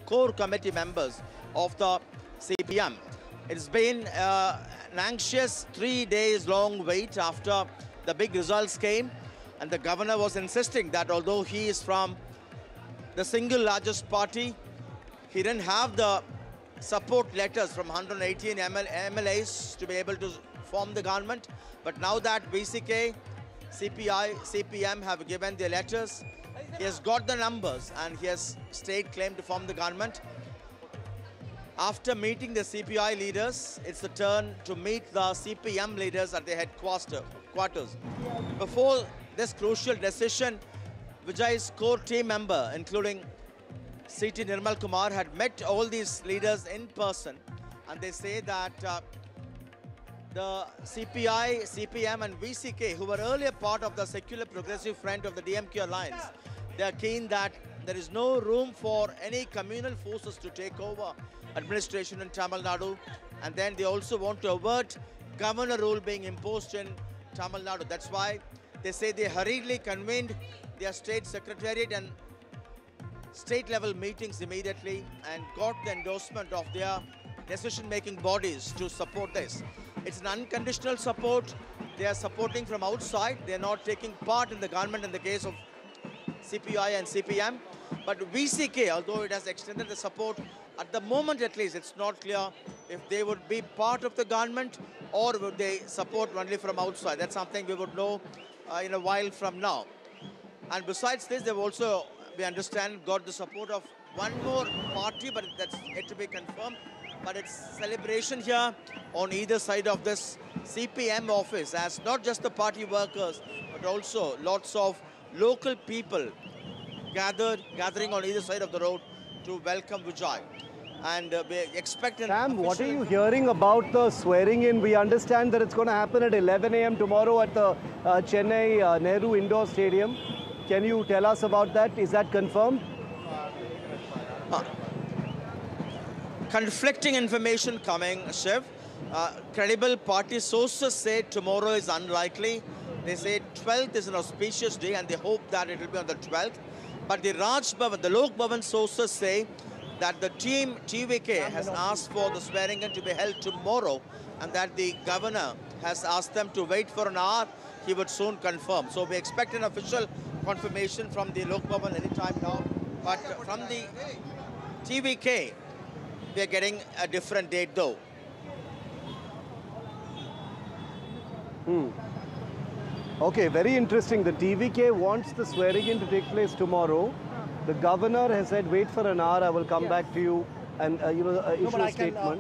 core committee members of the CPM. It's been an anxious 3 days long wait after the big results came, and the governor was insisting that although he is from the single largest party, he didn't have the support letters from 118 MLAs to be able to form the government. But now that VCK, CPI, CPM have given their letters, he has got the numbers and he has stayed claim to form the government. After meeting the CPI leaders, it's the turn to meet the CPM leaders at their headquarters. Before this crucial decision, Vijay's core team member, including C.T. Nirmal Kumar, had met all these leaders in person, and they say that the CPI, CPM and VCK, who were earlier part of the Secular Progressive Front of the DMK alliance, they are keen that there is no room for any communal forces to take over administration in Tamil Nadu, and then they also want to avert governor rule being imposed in Tamil Nadu. That's why they say they hurriedly convened their state secretariat and state level meetings immediately and got the endorsement of their decision-making bodies to support this. It's an unconditional support. They are supporting from outside. They are not taking part in the government in the case of CPI and CPM. But VCK, although it has extended the support, at the moment at least, it's not clear if they would be part of the government or would they support only from outside. That's something we would know in a while from now. And besides this, they've also, we understand, got the support of one more party, but that's yet to be confirmed. But it's celebration here on either side of this CPM office, as not just the party workers, but also lots of local people gathering on either side of the road to welcome Vijay. And we expect an Sam, what are you hearing about the swearing in? We understand that it's going to happen at 11 a.m. tomorrow at the Chennai Nehru Indoor Stadium. Can you tell us about that? Is that confirmed? Conflicting information coming, Shiv. Credible party sources say tomorrow is unlikely. They say 12th is an auspicious day and they hope that it will be on the 12th. But the Raj Bhavan, the Lok Bhavan sources say that the team TVK has asked for the swearing in to be held tomorrow and that the governor has asked them to wait for an hour. He would soon confirm. So we expect an official confirmation from the Lok Bhavan anytime now. But from the TVK, we are getting a different date though. Okay, very interesting. The TVK wants the swearing in to take place tomorrow. The governor has said, wait for an hour, I will come back to you and issue a statement.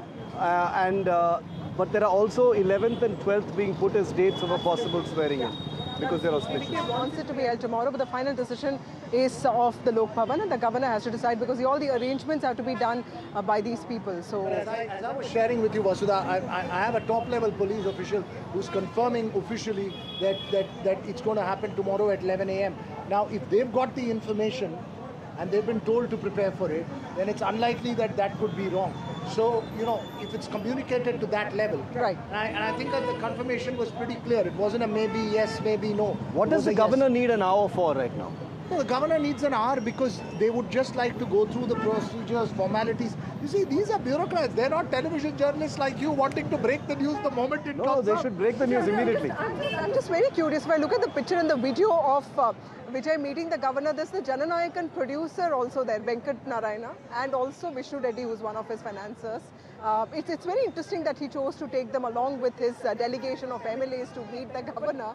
But there are also 11th and 12th being put as dates of a possible swearing in because they're auspicious. TVK wants it to be held tomorrow, but the final decision is of the Lok Bhavan and the governor has to decide because all the arrangements have to be done by these people. So, as I was sharing with you, Vasudha, I have a top-level police official who's confirming officially that it's going to happen tomorrow at 11 a.m. Now, if they've got the information and they've been told to prepare for it, then it's unlikely that that could be wrong. So, if it's communicated to that level. Right. And I think that the confirmation was pretty clear. It wasn't a maybe yes, maybe no. What does the governor need an hour for right now? No, the governor needs an hour because they would just like to go through the procedures, formalities. You see, these are bureaucrats. They're not television journalists like you wanting to break the news the moment it comes No, up. they should break the news immediately. I'm just very curious. If I look at the picture and the video of Vijay meeting the governor, there's the Jananayakan producer also there, Venkat Narayana, and also Vishnu Reddy, who's one of his financiers. It's very interesting that he chose to take them along with his delegation of MLAs to meet the governor.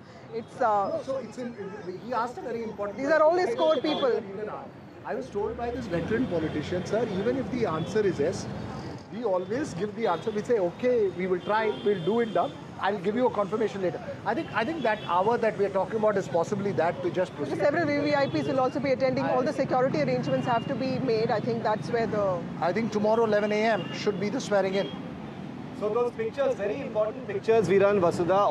He asked a very important These are all his core people. I was told by this veteran politician, sir, even if the answer is yes, we always give the answer. We say, okay, we will try, we'll do it done. I'll give you a confirmation later. I think that hour that we're talking about is possibly that to just proceed. Several VVIPs will also be attending. All the security arrangements have to be made. I think that's where I think tomorrow 11 a.m. should be the swearing in. So those pictures, very important pictures, Viran, Vasudha,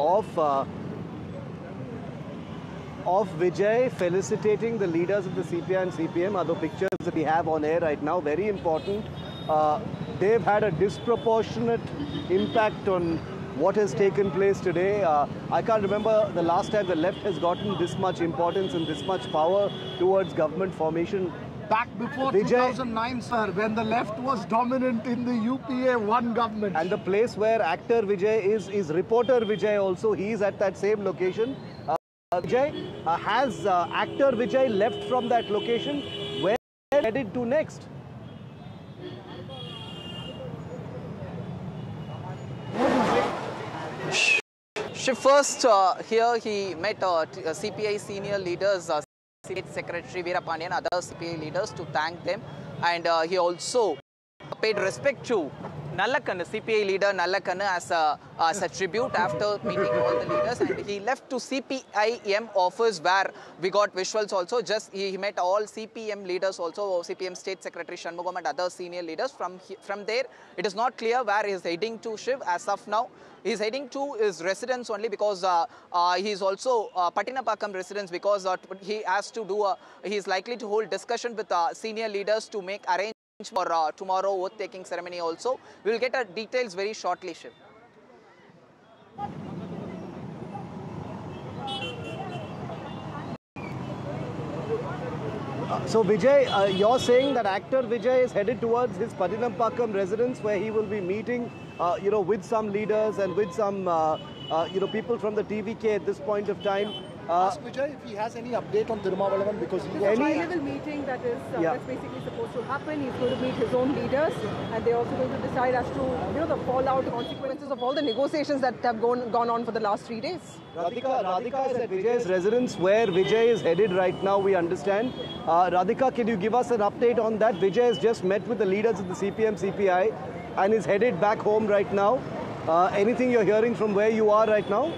of Vijay felicitating the leaders of the CPI and CPM are the pictures that we have on air right now. Very important. They've had a disproportionate impact on what has taken place today. I can't remember the last time the left has gotten this much importance and this much power towards government formation back before Vijay, 2009, sir, when the left was dominant in the UPA 1 government. and the place where actor Vijay is reporter Vijay also. He's at that same location. Vijay, has actor Vijay left from that location? Where headed to next? First, here he met CPI senior leaders, State Secretary Veera Pandian, other CPI leaders to thank them, and he also paid respect to Nallakkannu, CPI leader Nallakkannu as a tribute after meeting all the leaders, and he left to CPIM office where we got visuals also. Just he met all CPM leaders also, CPM State Secretary Shanmugam and other senior leaders. From there, it is not clear where he is heading to, Shiv, as of now. He is heading to his residence only because he is also Patinapakkam residence, because he has to do he is likely to hold discussion with senior leaders to make arrangements for tomorrow oath-taking ceremony also. We will get details very shortly, Shiv. So Vijay, you're saying that actor Vijay is headed towards his Patinapakkam residence, where he will be meeting, with some leaders and with some, people from the TVK at this point of time. Ask Vijay if he has any update on Tirumavalavan, because he There's a high-level meeting that is that's basically supposed to happen. He's going to meet his own leaders, and they're also going to decide as to the fallout consequences of all the negotiations that have gone on for the last 3 days. Radhika is at Vijay's residence, where Vijay is headed right now, we understand. Radhika, can you give us an update on that? Vijay has just met with the leaders of the CPM, CPI, and is headed back home right now. Anything you're hearing from where you are right now?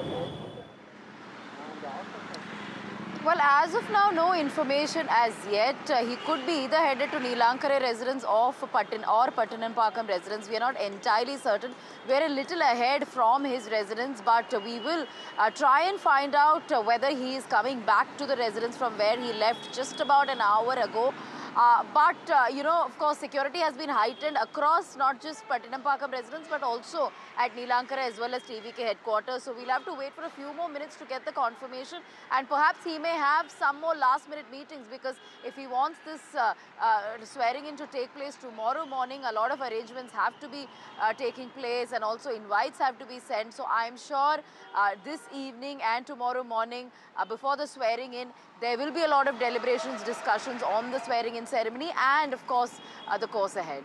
Well, as of now, no information as yet. He could be either headed to Neelankare residence or Patinapakkam residence. We are not entirely certain. We are a little ahead from his residence, but we will try and find out whether he is coming back to the residence from where he left just about an hour ago. Of course, security has been heightened across not just Patinapakkam residence, but also at Neelankare as well as TVK headquarters. So we'll have to wait for a few more minutes to get the confirmation, and perhaps he may have some more last-minute meetings, because if he wants this swearing in to take place tomorrow morning, a lot of arrangements have to be taking place, and also invites have to be sent. So I'm sure this evening and tomorrow morning, before the swearing in, there will be a lot of deliberations, discussions on the swearing in ceremony, and of course the course ahead.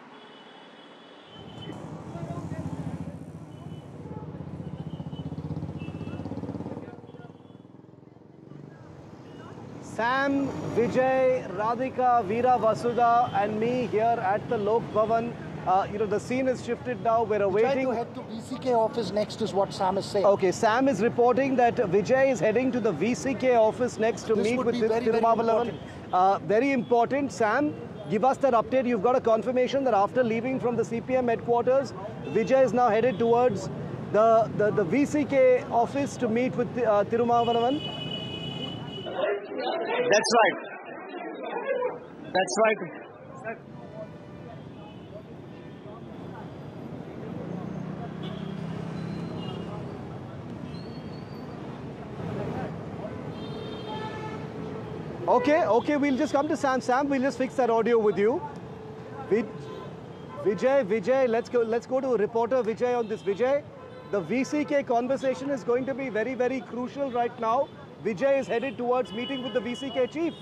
Sam, Vijay, Radhika, Veera, Vasudha and me here at the Lok Bhavan. The scene has shifted now. We're awaiting. Try to head to VCK office next is what Sam is saying. Okay, Sam is reporting that Vijay is heading to the VCK office next to meet with Tirumavalavan. Very important. Sam, give us that update. You've got a confirmation that after leaving from the CPM headquarters, Vijay is now headed towards the VCK office to meet with Tirumavalavan. That's right. That's right. Okay, we'll just come to Sam. Sam, we'll just fix that audio with you. Vijay, let's go to reporter Vijay on this. Vijay, the VCK conversation is going to be very, very crucial right now. Vijay is headed towards meeting with the VCK chief.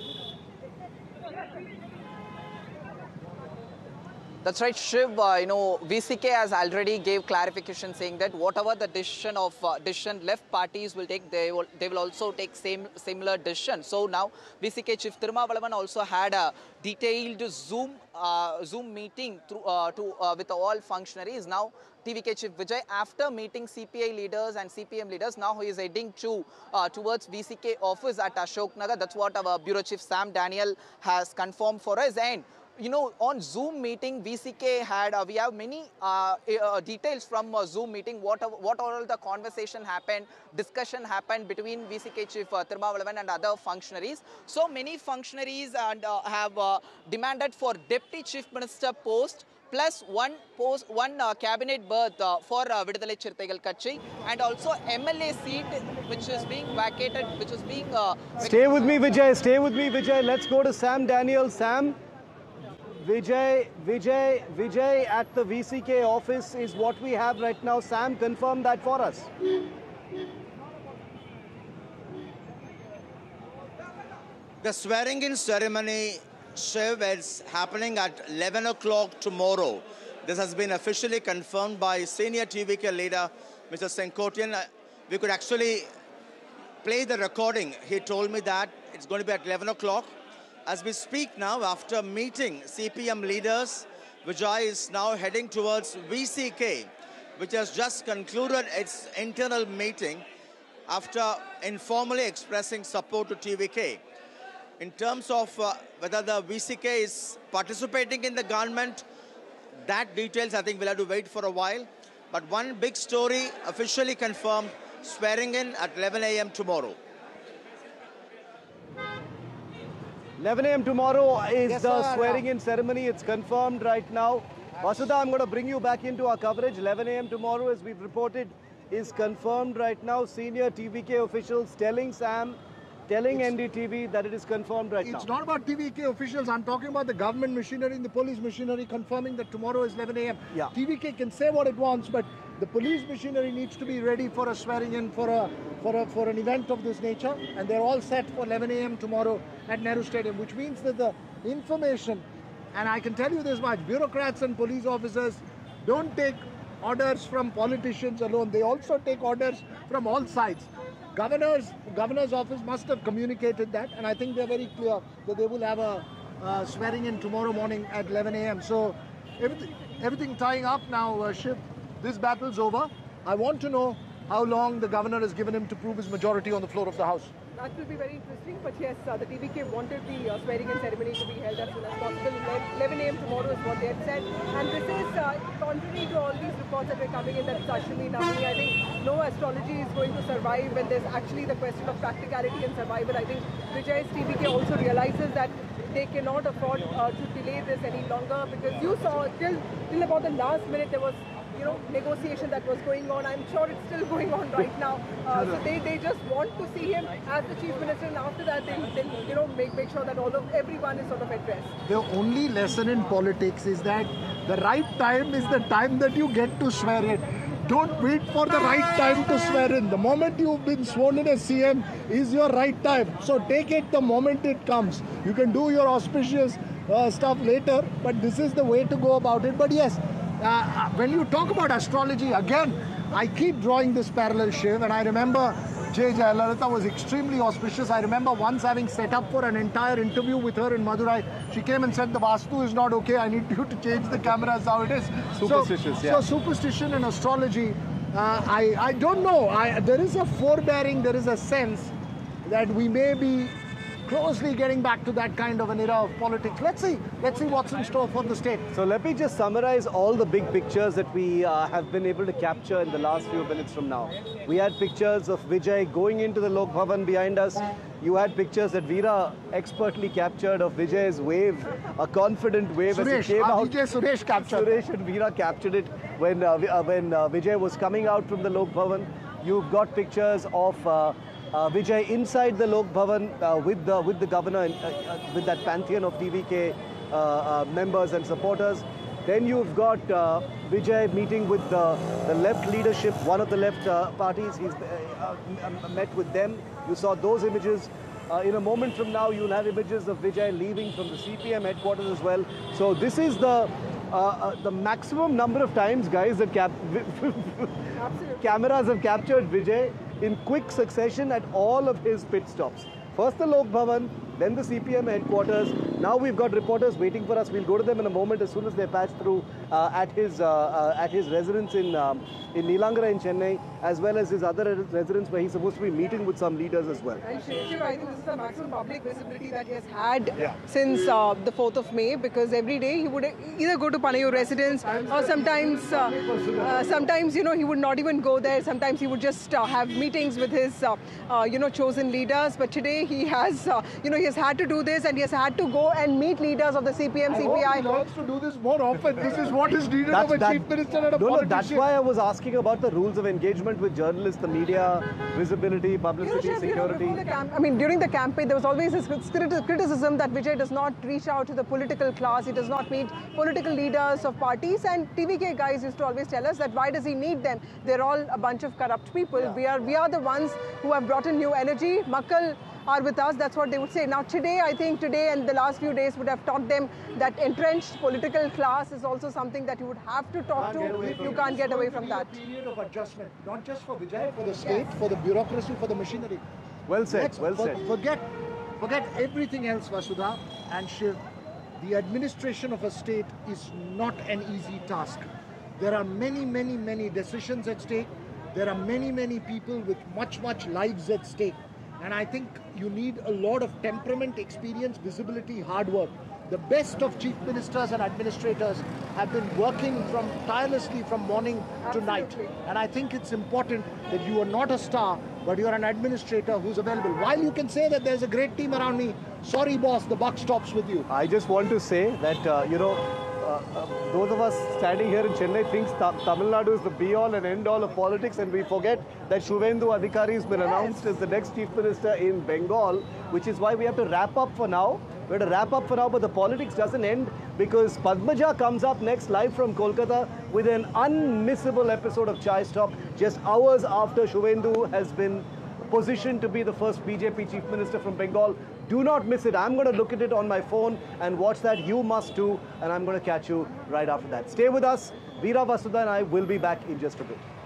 That's right, Shiv. VCK has already gave clarification saying that whatever the decision left parties will take, they will also take similar decision. So now VCK Chief Tirumavalavan also had a detailed Zoom meeting with all functionaries. Now TVK Chief Vijay, after meeting CPI leaders and CPM leaders, now he is heading towards VCK office at Ashok Nagar. That's what our Bureau Chief Sam Daniel has confirmed for us. And on Zoom meeting, VCK had, we have many details from Zoom meeting, what all the conversation happened, discussion happened between VCK Chief Thirumavalavan and other functionaries. So many functionaries have demanded for Deputy Chief Minister post, plus one cabinet berth for Vidudhalai Chirutaigal Katchi, and also MLA seat which is being vacated, which is being... Stay with me, Vijay. Stay with me, Vijay. Let's go to Sam Daniel. Sam, Vijay at the VCK office is what we have right now. Sam, confirm that for us. The swearing-in ceremony, Shiv, is happening at 11 o'clock tomorrow. This has been officially confirmed by senior TVK leader, Mr. Senkotian. We could actually play the recording. He told me that it's going to be at 11 o'clock. As we speak now, after meeting CPM leaders, Vijay is now heading towards VCK, which has just concluded its internal meeting after informally expressing support to TVK. In terms of whether the VCK is participating in the government, that details I think we'll have to wait for a while. But one big story officially confirmed, swearing in at 11 a.m. tomorrow. 11 a.m. tomorrow is Yes, the sir. swearing-in ceremony. It's confirmed right now. Vasudha, I'm going to bring you back into our coverage. 11 a.m. tomorrow, as we've reported, is confirmed right now. Senior TVK officials telling Sam, telling NDTV that it is confirmed right now. It's not about TVK officials. I'm talking about the government machinery and the police machinery confirming that tomorrow is 11 a.m. Yeah. TVK can say what it wants, but the police machinery needs to be ready for a swearing in for an event of this nature, and they're all set for 11 a.m. tomorrow at Nehru Stadium, which means that the information, and I can tell you this much, bureaucrats and police officers don't take orders from politicians alone. They also take orders from all sides. Governor's office must have communicated that, and I think they're very clear that they will have a swearing in tomorrow morning at 11 a.m. So everything tying up now, Shiv. This battle's over. I want to know how long the governor has given him to prove his majority on the floor of the House. That will be very interesting, but yes, the TVK wanted the swearing-in ceremony to be held as soon as possible. 11 a.m. tomorrow is what they had said. And this is contrary to all these reports that were coming in that it's Ashwini Navami. I think no astrology is going to survive when there's actually the question of practicality and survival. I think Vijay's TVK also realizes that they cannot afford to delay this any longer, because you saw till about the last minute there was negotiation that was going on. I'm sure it's still going on right now. So they just want to see him as the chief minister, and after that they'll make sure that everyone is sort of addressed. The only lesson in politics is that the right time is the time that you get to swear in. Don't wait for the right time to swear in. The moment you've been sworn in as CM is your right time. So take it the moment it comes. You can do your auspicious stuff later, but this is the way to go about it. But yes, when you talk about astrology, again, I keep drawing this parallel, Shiv, and I remember J. Jayalalitha was extremely auspicious. I remember once having set up for an entire interview with her in Madurai. She came and said, the Vastu is not okay, I need you to change the cameras how it is. Superstitious, yeah. So superstition and astrology, I don't know. There is a forbearing, there is a sense that we may be closely getting back to that kind of an era of politics. Let's see what's in store for the state. So let me just summarize all the big pictures that we have been able to capture in the last few minutes from now. We had pictures of Vijay going into the Lok Bhavan behind us. You had pictures that Veera expertly captured of Vijay's wave, a confident wave as he came out. Suresh captured. Suresh and Veera captured it when Vijay was coming out from the Lok Bhavan. You've got pictures of Vijay inside the Lok Bhavan with the governor, with that pantheon of TVK members and supporters. Then you've got Vijay meeting with the left leadership, one of the left parties. He's met with them. You saw those images. In a moment from now, you'll have images of Vijay leaving from the CPM headquarters as well. So this is the maximum number of times, guys, that cameras have captured Vijay in quick succession at all of his pit stops. First the Lok Bhavan, then the CPM headquarters. Now we've got reporters waiting for us. We'll go to them in a moment as soon as they pass through at his residence in Neelangara in Chennai, as well as his other residence where he's supposed to be meeting with some leaders as well. And Shiv, I think this is the maximum public visibility that he has had since the 4th of May, because every day he would either go to Panayur residence or sometimes, you know, he would not even go there. Sometimes he would just have meetings with his, you know, chosen leaders. But today he has, you know, he has had to do this, and he has had to go and meet leaders of the CPM, CPI. I hope he learns to do this more often. This is what is needed of a chief minister and a politician. That's why I was asking about the rules of engagement with journalists, the media, visibility, publicity, security. During the campaign, there was always this criticism that Vijay does not reach out to the political class. He does not meet political leaders of parties. And TVK guys used to always tell us that why does he need them? They're all a bunch of corrupt people. Yeah. We are the ones who have brought in new energy. Makkal are with us. That's what they would say. Now today, I think today and the last few days would have taught them that entrenched political class is also something that you would have to talk to. You can't get away from that. A period of adjustment, not just for Vijay, for the state, for the bureaucracy, for the machinery. Well said, well said. Forget everything else, Vasudha and Shiv. The administration of a state is not an easy task. There are many decisions at stake. There are many people with much lives at stake. And I think you need a lot of temperament, experience, visibility, hard work. The best of chief ministers and administrators have been working tirelessly from morning to night. And I think it's important that you are not a star, but you are an administrator who's available. While you can say that there's a great team around me, sorry boss, the buck stops with you. I just want to say that, you know, those of us standing here in Chennai thinks Tamil Nadu is the be-all and end-all of politics, and we forget that Shuvendu Adhikari has been announced as the next chief minister in Bengal, which is why we have to wrap up for now. We have to wrap up for now, but the politics doesn't end, because Padmaja comes up next live from Kolkata with an unmissable episode of Chai Stop just hours after Shuvendu has been positioned to be the first BJP chief minister from Bengal. Do not miss it. I'm going to look at it on my phone and watch that. You must too. And I'm going to catch you right after that. Stay with us. Veera, Vasudha and I will be back in just a bit.